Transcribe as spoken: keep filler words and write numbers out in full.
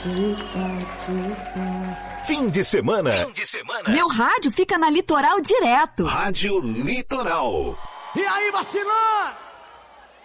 Fim de semana. Fim de semana. Meu rádio fica na Litoral direto. Rádio Litoral. E aí, vacilão?